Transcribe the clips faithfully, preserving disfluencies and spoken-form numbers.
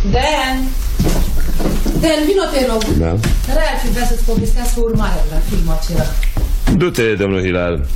Dan! Dan, vino, te rog. Da? Ralph vrea să-ți povestească urmarea la filmul acela. Du-te, domnul Hilal.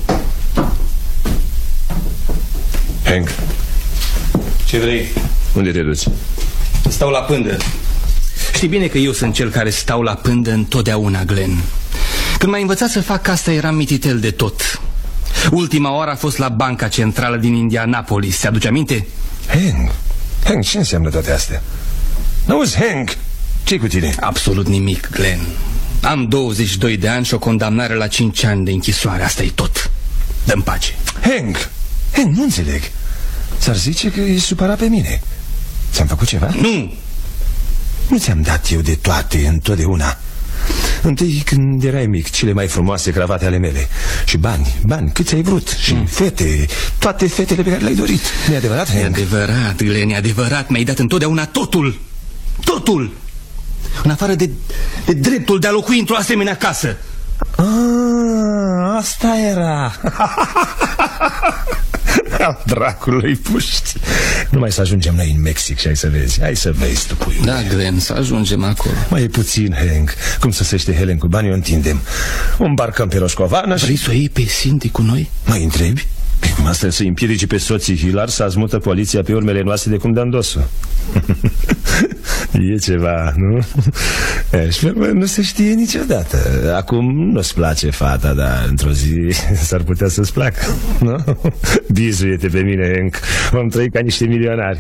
Hank. Ce vrei? Unde te duci? Stau la pândă. Știi bine că eu sunt cel care stau la pândă întotdeauna, Glenn. Când m-ai învățat să fac asta, eram mititel de tot. Ultima oară a fost la Banca Centrală din Indianapolis. Ți-aduce aminte? Hank, Hank, ce înseamnă toate astea? N-auzi, Hank, ce-i cu tine? Absolut nimic, Glenn. Am douăzeci și doi de ani și o condamnare la cinci ani de închisoare. Asta e tot. Dă-mi pace. Hank, Hank, nu înțeleg. S-ar zice că e supărat pe mine. Ți-am făcut ceva? Nu. Nu ți-am dat eu de toate, întotdeauna. Întâi când erai mic, cele mai frumoase cravate ale mele. Și bani, bani, câți ai vrut. Și mm. fete, toate fetele pe care le-ai dorit. Nu-i adevărat, Hank? E adevărat, Glenn, e adevărat. Mi-ai dat întotdeauna totul. Totul. În afară de, de dreptul de a locui într-o asemenea casă. Ah, asta era. Al dracului puști. Numai să ajungem noi în Mexic și hai să vezi. Hai să vezi tu, puiule. Da, Glenn, să ajungem acolo. Mai e puțin, Hank. Cum să sește Helen cu bani, o întindem. O îmbarcăm pe Roscovană și... Vrei să o iei pe Cindy cu noi? Mai întrebi? Pe cum asta să împiedice pe soții Hilar să azmută poliția pe urmele noastre de cum dăm dosul? E ceva, nu? E, și nu se știe niciodată. Acum nu-ți place fata, dar într-o zi s-ar putea să-ți placă, nu? Bizuie-te pe mine, Hank. Vom trăi ca niște milionari.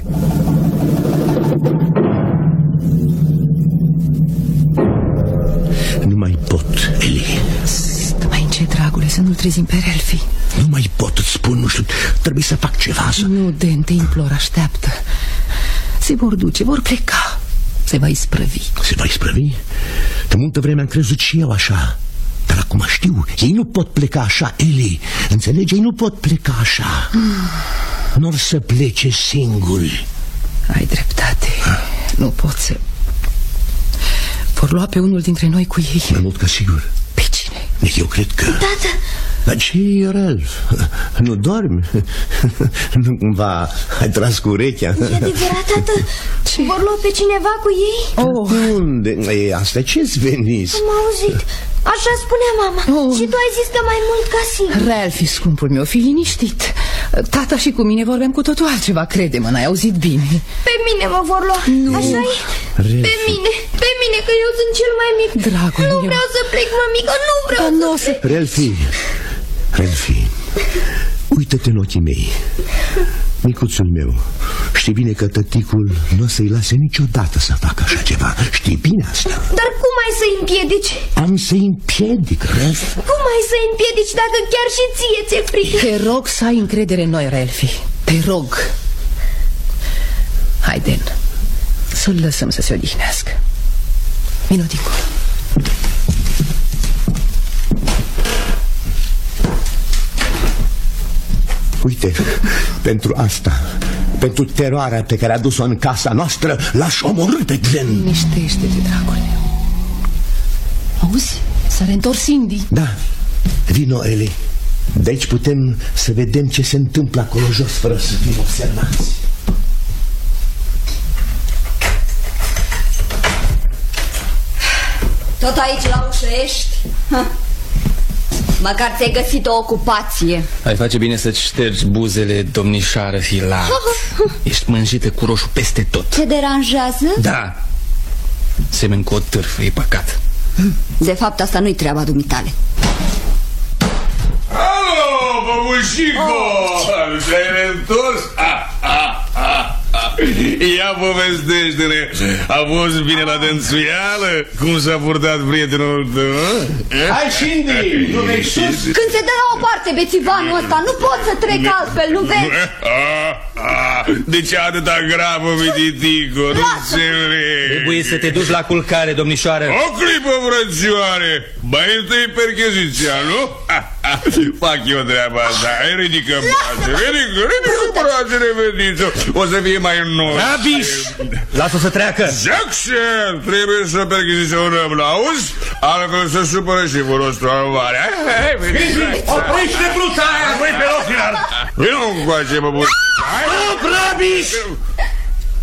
Nu mai pot, Eli. Stă mai încet, dragule, să nu-l trezim pe Ralphie. Nu mai pot, îți spun, nu știu, trebuie să fac ceva să... Nu, Dan, te implor, așteaptă. Se vor duce, vor pleca. Se va isprăvi. Se va isprăvi? De multă vreme am crezut și eu așa. Dar acum știu, ei nu pot pleca așa, Eli. Înțelegi? Ei nu pot pleca așa. mm. Nu-or să plece singuri. Ai dreptate. ha? Nu pot să... Vor lua pe unul dintre noi cu ei. Mai mult ca sigur. Pe cine? Eu cred că... Tată! Dar ce e, Ralph? Nu dormi? Nu cumva ai tras cu urechea? E adevărat, tată? Ce? Vor lua pe cineva cu ei? Oh. Unde? E, asta ce-ți veniți? Am auzit. Așa spunea mama. oh. Și tu ai zis că mai mult ca sigur. Ralphie, scumpul meu, fi liniștit. Tata și cu mine vorbeam cu totul altceva, crede-mă, n-ai auzit bine. Pe mine mă vor lua. Nu. Așa-i? Pe mine, pe mine, că eu sunt cel mai mic. Dragul Nu meu. vreau să plec, mămică, nu vreau da, să plec. Ralphie, Ralphie, uită-te în ochii mei. Micuțul meu, știi bine că tăticul nu o să-i lase niciodată să facă așa ceva. Știi bine asta. Dar cum ai să-i împiedici? Am să-i împiedic, Ralph. Cum ai să-i împiedici dacă chiar și ție ți-e frică? Te rog să ai încredere în noi, Ralphie. Te rog. Haide, să-l lăsăm să se odihnească. Vino dincolo. Uite, pentru asta, pentru teroarea pe care a dus-o în casa noastră, l-aș omorî pe Glenn. Liniștește-te, dragul meu. Auzi? S-a reîntors Cindy. Da, vino, Eli. De aici putem să vedem ce se întâmplă acolo jos, fără să fim observați. Tot aici la ușă ești? Ha. Măcar ți-ai găsit o ocupație. Ai face bine să-ți ștergi buzele, domnișoară Hilar. Ești mânjită cu roșu peste tot. Te deranjează? Da. Semeni cu o târfă, e păcat. De fapt, asta nu-i treaba dumitale. Alo, băbușico! Oh, te-ai reîntors? Ah, ah, ah. Ia povestește-ne. A fost bine la dănțuială? Cum s-a purtat prietenul tău? Hai, Cindy, nu vei sus? Când se dă la o parte bețivanul ăsta, nu pot să trec altfel, nu vezi? De ce atâta grabă, mititico? Nu înțeleg. Trebuie să te duci la culcare, domnișoară. O clipă, frățioare. Mai întâi percheziția, nu? Fac eu treaba asta. Ridică brațe, ridică, ridică brațele, veniță. O să fie mai nou. Rabiș! Lasă-o să treacă. Jackson! Trebuie să percheziționăm, l-auzi? Altfel să supără și vă nostru alvare. Oprește pluta aia! Voi pe loc, Hilar! Vino încoace, băbuș! Stop, Rabiș!